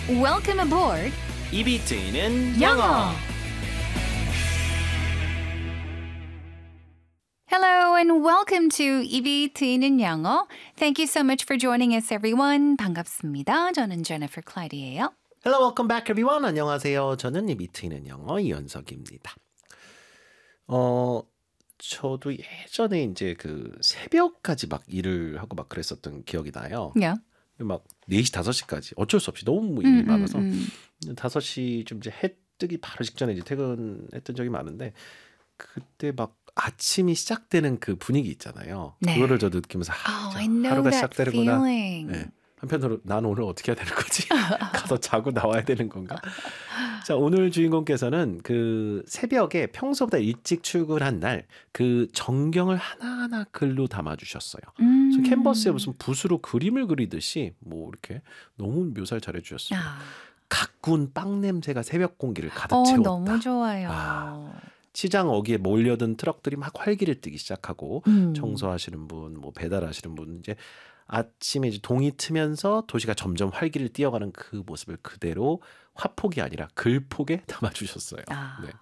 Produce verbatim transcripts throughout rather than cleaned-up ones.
Welcome aboard. 입이 트이는 영어. 영어. Hello and welcome to 입이 트이는 영어. Thank you so much for joining us, everyone. 반갑습니다. 저는 Jennifer Clyde예요. Hello, welcome back, everyone. 안녕하세요. 저는 입이 트이는 영어 이현석입니다. 어, 저도 예전에 이제 그 새벽까지 막 일을 하고 막 그랬었던 기억이 나요. Yeah. 막 네 시, 다섯 시까지 어쩔 수 없이 너무 일이 음, 많아서 음, 다섯 시쯤 이제 해 뜨기 바로 직전에 이제 퇴근했던 적이 많은데 그때 막 아침이 시작되는 그 분위기 있잖아요. 네. 그거를 저 느끼면서 아, Oh, 저 I know 하루가 that 시작되는구나. feeling. 네. 한편으로 난 오늘 어떻게 해야 되는 거지? 가서 자고 나와야 되는 건가? 자, 오늘 주인공께서는 그 새벽에 평소보다 일찍 출근한 날 그 전경을 하나하나 글로 담아주셨어요. 음. 그래서 캔버스에 무슨 붓으로 그림을 그리듯이 뭐 이렇게 너무 묘사를 잘해주셨어요. 아. 가꾼 빵 냄새가 새벽 공기를 가득 어, 채웠다. 너무 좋아요. 아. 시장 어귀에 몰려든 트럭들이 막 활기를 띠기 시작하고 음. 청소하시는 분, 뭐 배달하시는 분 이제 아침에 이제 동이 트면서 도시가 점점 활기를 띠어가는 그 모습을 그대로 화폭이 아니라 글폭에 담아주셨어요. 아, 네.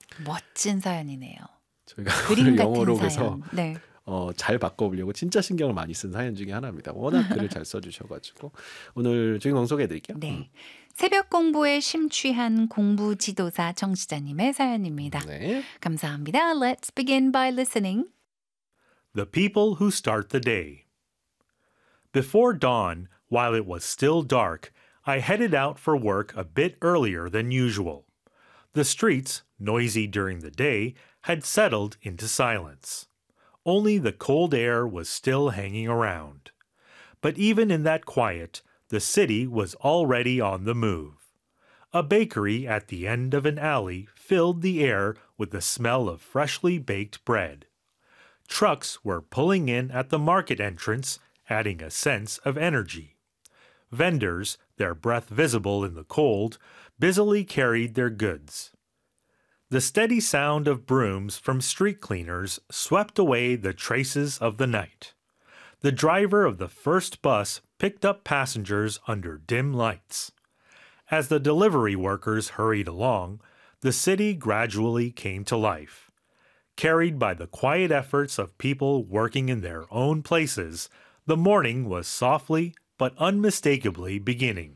멋진 사연이네요. 저희가 그림 오늘 같은 영어로 그래서 사연. 네. 어, 잘 바꿔보려고 진짜 신경을 많이 쓴 사연 중에 하나입니다. 워낙 글을 잘 써주셔가지고 오늘 주인공 소개해드릴게요. 네. 음. 새벽 공부에 심취한 공부 지도사 정치자님의 사연입니다. 네. 감사합니다. Let's begin by listening. The people who start the day. Before dawn, while it was still dark, I headed out for work a bit earlier than usual. The streets, noisy during the day, had settled into silence. Only the cold air was still hanging around. But even in that quiet, the city was already on the move. A bakery at the end of an alley filled the air with the smell of freshly baked bread. Trucks were pulling in at the market entrance, adding a sense of energy. Vendors, their breath visible in the cold, busily carried their goods. The steady sound of brooms from street cleaners swept away the traces of the night. The driver of the first bus picked up passengers under dim lights. As the delivery workers hurried along, the city gradually came to life. Carried by the quiet efforts of people working in their own places, the morning was softly but unmistakably beginning.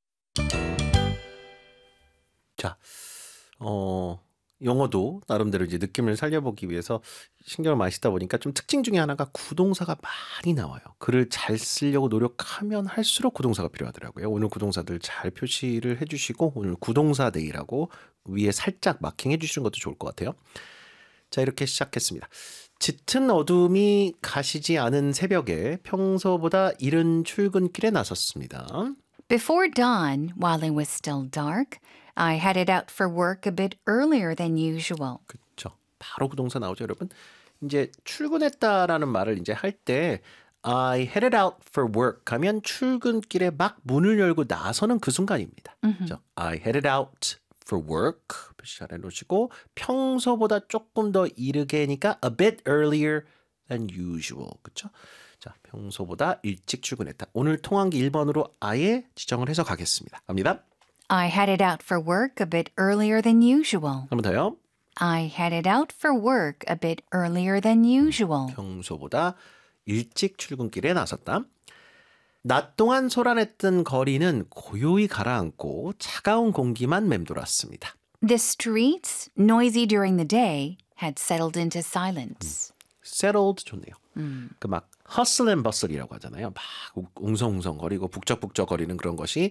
자, 어, 영어도 나름대로 이제 느낌을 살려보기 위해서 신경을 많이 쓰다 보니까 좀 특징 중에 하나가 구동사가 많이 나와요. 글을 잘 쓰려고 노력하면 할수록 구동사가 필요하더라고요. 오늘 구동사들 잘 표시를 해주시고 오늘 구동사 데이라고 위에 살짝 마킹해 주시는 것도 좋을 것 같아요. 자, 이렇게 시작했습니다. 짙은 어둠이 가시지 않은 새벽에 평소보다 이른 출근길에 나섰습니다. Before dawn, while it was still dark, I headed out for work a bit earlier than usual. 그렇죠. 바로 그 동사 나오죠, 여러분. 이제 출근했다라는 말을 이제 할 때 I headed out for work 하면 출근길에 막 문을 열고 나서는 그 순간입니다. 그렇죠? I headed out for work 표시 잘 해놓으시고 평소보다 조금 더 이르게니까 a bit earlier than usual. 그렇죠? 자, 평소보다 일찍 출근했다. 오늘 통한기 일 번으로 아예 지정을 해서 가겠습니다. 갑니다. I headed out for work a bit earlier than usual. 한 번 더요. I headed out for work a bit earlier than usual. 평소보다 일찍 출근길에 나섰다. 낮 동안 소란했던 거리는 고요히 가라앉고 차가운 공기만 맴돌았습니다. The streets, noisy during the day, had settled into silence. settled 좋네요. 음. 그 막 hustle and bustle이라고 하잖아요. 막 웅성웅성거리고 북적북적거리는 그런 것이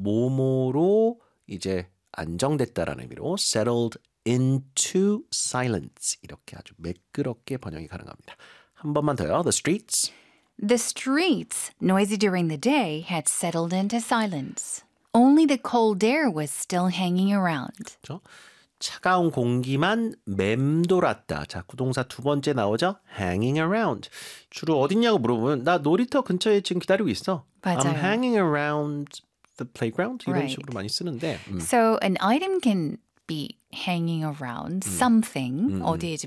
뭐뭐로 이제 안정됐다라는 의미로 settled into silence 이렇게 아주 매끄럽게 번역이 가능합니다. 한 번만 더요. The streets. The streets, noisy during the day, had settled into silence. Only the cold air was still hanging around. 그렇죠? 차가운 공기만 맴돌았다. 자, 구동사 두 번째 나오죠? hanging around. 주로 어딨냐고 물어보면 나 놀이터 근처에 지금 기다리고 있어. 맞아요. I'm hanging around the playground. 이런 Right. 식으로 많이 쓰는데 음. So an item can be hanging around something, 어디에